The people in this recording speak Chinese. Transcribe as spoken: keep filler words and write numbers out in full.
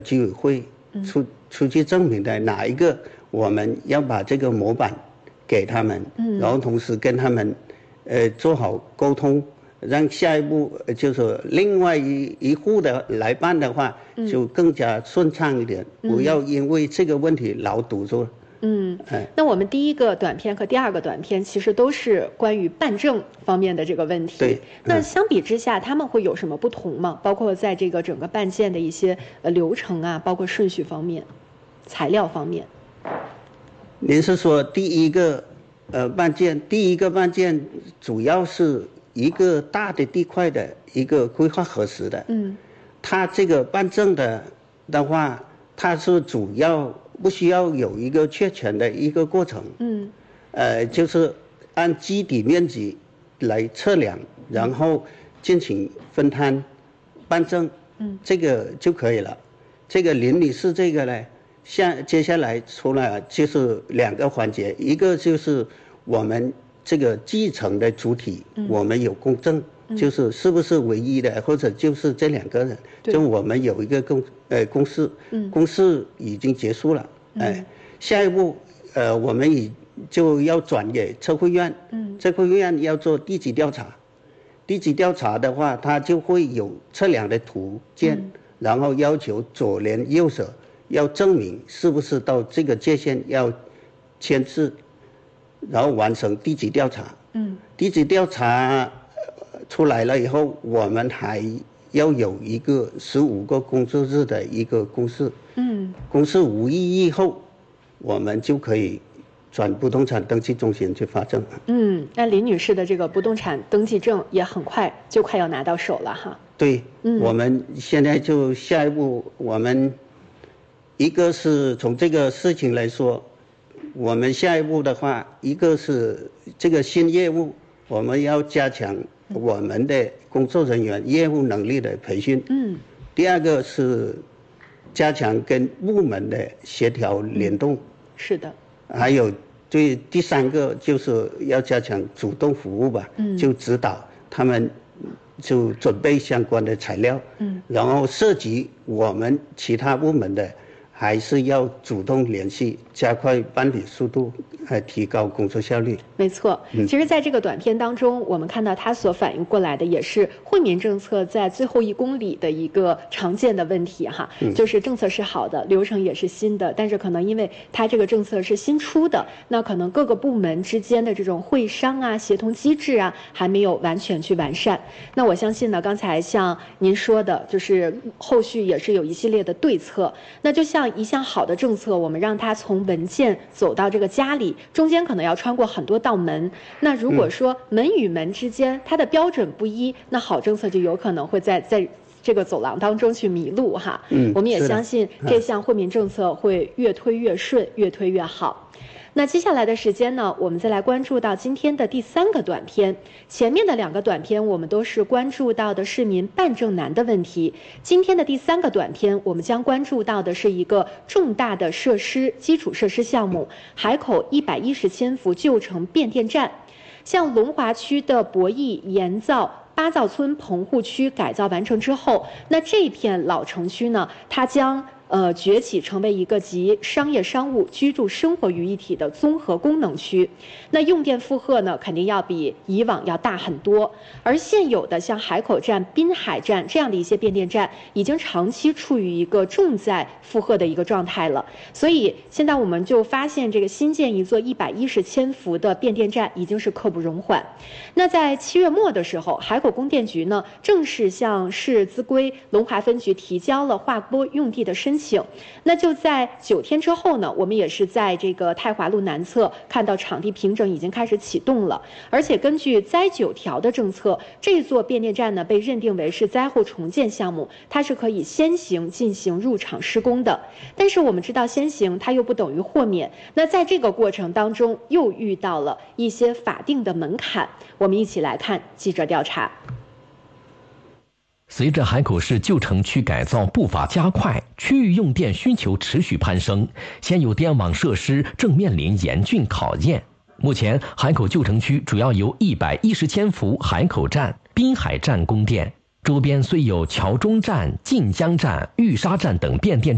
居委会出出具证明的哪一个，我们要把这个模板给他们，然后同时跟他们呃做好沟通，让下一步就是另外一一户的来办的话，就更加顺畅一点，不要因为这个问题老堵住了。 嗯，那我们第一个短片和第二个短片其实都是关于办证方面的这个问题。 对，嗯、 那相比之下，他们会有什么不同吗？包括在这个整个办件的一些呃流程啊，包括顺序方面、材料方面。 您是说第一个呃办件，第一个办件主要是一个大的地块的一个规划核实的。嗯，它这个办证的的话，它是主要。不需要有一个确权的一个过程，嗯，呃，就是按基底面积来测量，然后进行分摊办证，嗯，这个就可以了。这个邻里是这个呢，下接下来出来就是两个环节，一个就是我们这个继承的主体，嗯、我们有公证。就是是不是唯一的，或者就是这两个人，就我们有一个公呃公示，嗯，公示已经结束了，哎、呃，下一步呃我们已就要转给测绘院，嗯，测绘院要做地质调查，地质调查的话，它就会有测量的图件，嗯、然后要求左邻右舍要证明是不是到这个界限要签字，然后完成地质调查，嗯，地质调查。出来了以后，我们还要有一个十五个工作日的一个公示。嗯，公示无异议后，我们就可以转不动产登记中心去发证。 嗯，那林女士的这个不动产登记证也很快就快要拿到手了哈。 对，嗯，我们现在就下一步，我们一个是从这个事情来说，我们下一步的话，一个是这个新业务，我们要加强。我们的工作人员业务能力的培训，嗯，第二个是加强跟部门的协调联动， 是的， 还有对第三个就是要加强主动服务吧，嗯，就指导他们就准备相关的材料，嗯，然后涉及我们其他部门的，还是要主动联系，加快办理速度，呃，提高工作效率。 没错，其实在这个短片当中，我们看到它所反映过来的也是惠民政策在最后一公里的一个常见的问题哈，嗯、就是政策是好的，流程也是新的，但是可能因为它这个政策是新出的，那可能各个部门之间的这种会商啊、协同机制啊，还没有完全去完善。那我相信呢，刚才像您说的，就是后续也是有一系列的对策。那就像一项好的政策，我们让它从文件走到这个家里，中间可能要穿过很多道门。那如果说门与门之间它的标准不一，那好政策就有可能会在在这个走廊当中去迷路哈。嗯，我们也相信这项惠民政策会越推越顺，越推越好。那接下来的时间呢，我们再来关注到今天的第三个短片。前面的两个短片我们都是关注到的市民办证难的问题，今天的第三个短片我们将关注到的是一个重大的设施基础设施项目——海口一百一十千伏旧城变电站。像龙华区的博弈、盐灶、八灶村棚户区改造完成之后，那这片老城区呢，它将呃崛起成为一个集商业、商务、居住、生活于一体的综合功能区。那用电负荷呢，肯定要比以往要大很多。而现有的像海口站、滨海站这样的一些变电站，已经长期处于一个重载负荷的一个状态了。所以现在我们就发现，这个新建一座一百一十千伏的变电站已经是刻不容缓。那在七月末的时候，海口供电局呢正式向市资规龙华分局提交了划拨用地的申请。那就在九天之后呢，我们也是在这个太华路南侧看到场地平整已经开始启动了，而且根据灾九条的政策，这座变电站呢被认定为是灾后重建项目，它是可以先行进行入场施工的。但是我们知道先行它又不等于豁免，那在这个过程当中又遇到了一些法定的门槛。我们一起来看记者调查。 随着海口市旧城区改造步伐加快，区域用电需求持续攀升，现有电网设施正面临严峻考验。目前，海口旧城区主要由一百一十千伏海口站、滨海站供电，周边虽有桥中站、晋江站、玉沙站等变电站。